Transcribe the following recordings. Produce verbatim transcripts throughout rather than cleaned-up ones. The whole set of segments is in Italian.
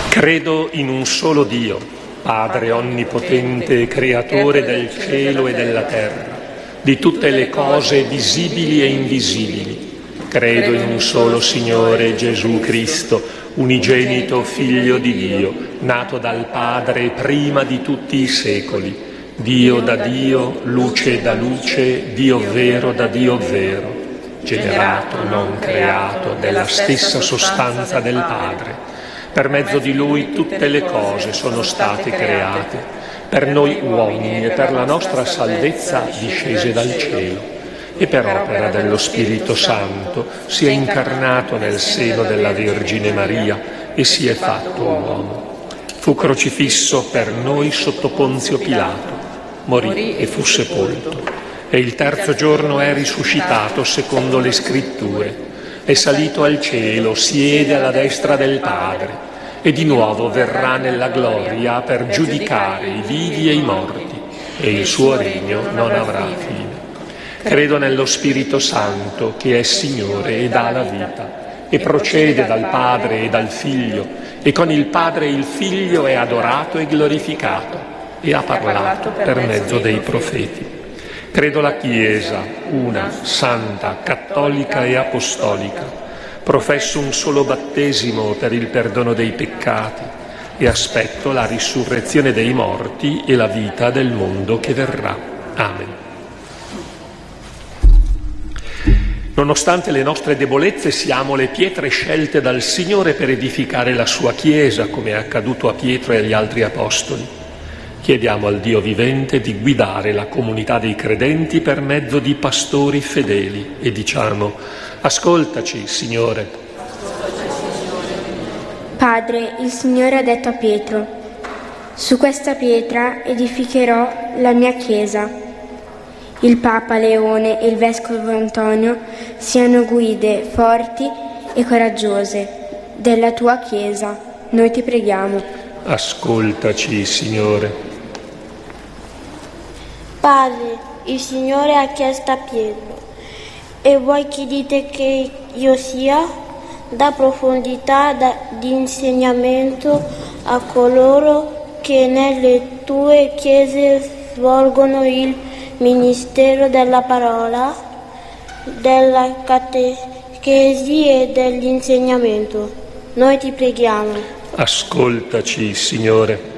Credo in un solo Dio, Padre onnipotente e creatore del cielo e della terra, di tutte le cose visibili e invisibili. Credo in un solo Signore Gesù Cristo, unigenito Figlio di Dio, nato dal Padre prima di tutti i secoli, Dio da Dio, luce da luce, Dio vero da Dio vero, generato, non creato, della stessa sostanza del Padre. Per mezzo di Lui tutte le cose sono state create, per noi uomini e per la nostra salvezza discese dal cielo, e per opera dello Spirito Santo si è incarnato nel seno della Vergine Maria e si è fatto uomo. Fu crocifisso per noi sotto Ponzio Pilato, morì e fu sepolto, e il terzo giorno è risuscitato secondo le Scritture. È salito al cielo, siede alla destra del Padre e di nuovo verrà nella gloria per giudicare i vivi e i morti, e il suo regno non avrà fine. Credo nello Spirito Santo, che è Signore e dà la vita, e procede dal Padre e dal Figlio, e con il Padre e il Figlio è adorato e glorificato, e ha parlato per mezzo dei profeti. Credo la Chiesa, una, santa, cattolica e apostolica. Professo un solo battesimo per il perdono dei peccati e aspetto la risurrezione dei morti e la vita del mondo che verrà. Amen. Nonostante le nostre debolezze, siamo le pietre scelte dal Signore per edificare la sua Chiesa, come è accaduto a Pietro e agli altri apostoli. Chiediamo al Dio vivente di guidare la comunità dei credenti per mezzo di pastori fedeli e diciamo: ascoltaci, Signore. Padre, il Signore ha detto a Pietro: su questa pietra edificherò la mia Chiesa. Il Papa Leone e il Vescovo Antonio siano guide forti e coraggiose della tua Chiesa. Noi ti preghiamo. Ascoltaci, Signore. Padre, il Signore ha chiesto a Pietro: e voi chi dite che io sia? Da profondità da, di insegnamento a coloro che nelle tue chiese svolgono il ministero della parola, della catechesi e dell'insegnamento. Noi ti preghiamo. Ascoltaci, Signore.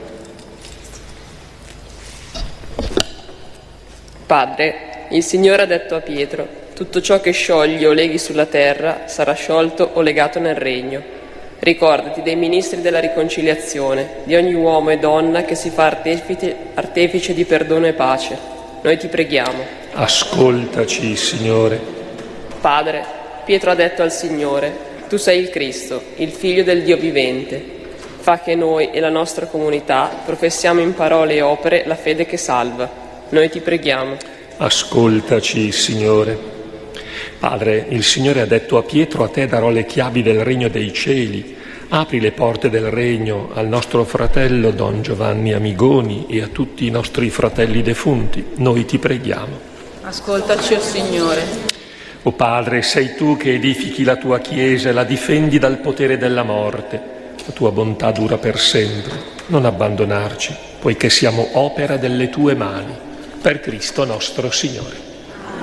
Padre, il Signore ha detto a Pietro: tutto ciò che sciogli o leghi sulla terra sarà sciolto o legato nel regno. Ricordati dei ministri della riconciliazione, di ogni uomo e donna che si fa artefice, artefice di perdono e pace. Noi ti preghiamo. Ascoltaci, Signore. Padre, Pietro ha detto al Signore: tu sei il Cristo, il Figlio del Dio vivente. Fa che noi e la nostra comunità professiamo in parole e opere la fede che salva. Noi ti preghiamo. Ascoltaci, Signore. Padre, il Signore ha detto a Pietro: a te darò le chiavi del regno dei cieli. Apri le porte del regno al nostro fratello Don Giovanni Amigoni e a tutti i nostri fratelli defunti. Noi ti preghiamo. Ascoltaci, o Signore. O Padre, sei tu che edifichi la tua Chiesa e la difendi dal potere della morte. La tua bontà dura per sempre. Non abbandonarci, poiché siamo opera delle tue mani. Per Cristo nostro Signore.